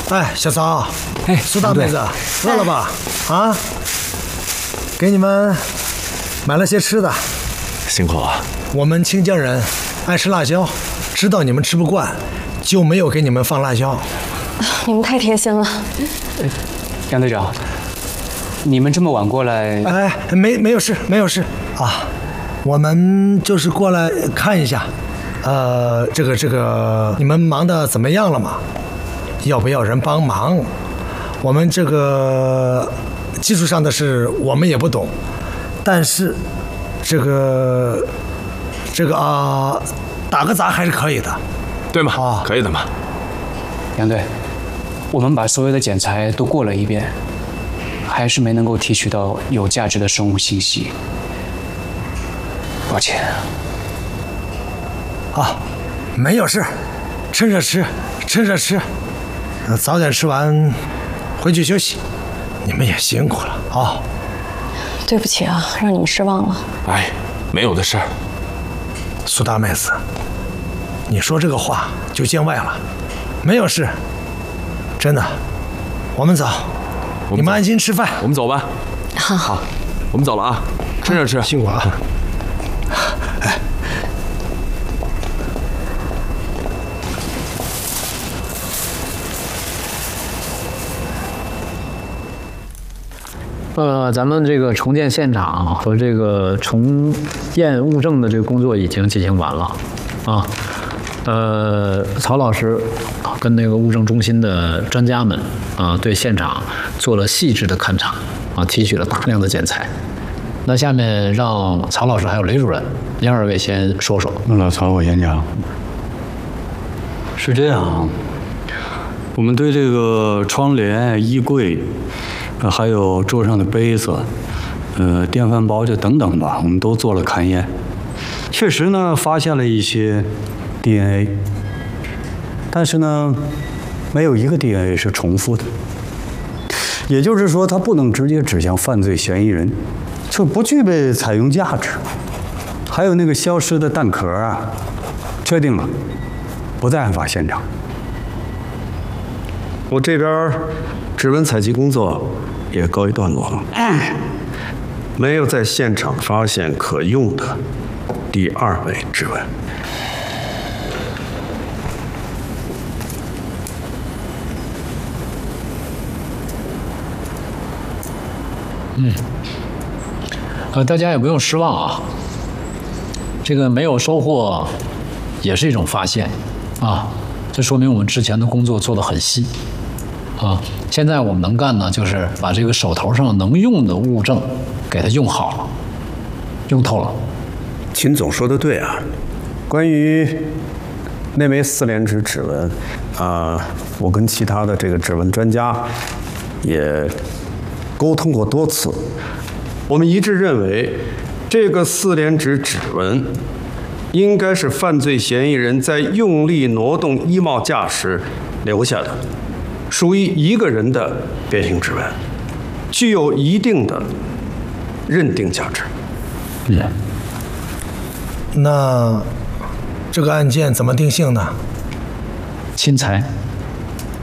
哎，小曹， 哎， 苏大妹子，饿了吧？啊，给你们买了些吃的。 辛苦了。 我们清江人爱吃辣椒，知道你们吃不惯，就没有给你们放辣椒。 你们太贴心了。 杨队长，你们这么晚过来， 哎，没有事，没有事啊，我们就是过来看一下，这个，你们忙的怎么样了嘛？要不要人帮忙？我们这个技术上的事我们也不懂，但是这个打个杂还是可以的， 对吗？可以的嘛。 杨队，我们把所有的检材都过了一遍，还是没能够提取到有价值的生物信息，抱歉。 没有事，趁热吃，趁热吃，早点吃完，回去休息。你们也辛苦了啊！ 对不起啊，让你们失望了。 哎，没有的事儿。 苏大妹子，你说这个话就见外了，没有事，真的。我们走，你们安心吃饭。 我们走吧。 好， 我们走了啊，趁热吃， 辛苦啊！ 咱们这个重建现场和这个重验物证的这个工作已经进行完了，啊，曹老师跟那个物证中心的专家们啊，对现场做了细致的勘察，啊，提取了大量的检材。那下面让曹老师还有雷主任，您二位先说说。 那老曹，我先讲。是这样，我们对这个窗帘、衣柜。还有桌上的杯子，电饭煲这等等吧，我们都做了勘验。确实呢，发现了一些 DNA， 但是呢，没有一个 DNA 是重复的。也就是说，它不能直接指向犯罪嫌疑人，就不具备采用价值。还有那个消失的弹壳啊，确定了，不在案发现场。 我这边指纹采集工作也告一段落了，没有在现场发现可用的第二枚指纹。 大家也不用失望啊，这个没有收获也是一种发现啊，这说明我们之前的工作做得很细啊。现在我们能干呢，就是把这个手头上能用的物证给它用好了，用透了。 秦总说的对啊，关于那枚4连指指纹，我跟其他的这个指纹专家也沟通过多次，我们一致认为，这个4连指指纹应该是犯罪嫌疑人在用力挪动衣帽架时留下的，属于一个人的变形指纹，具有一定的认定价值。 那这个案件怎么定性呢？ 钦裁。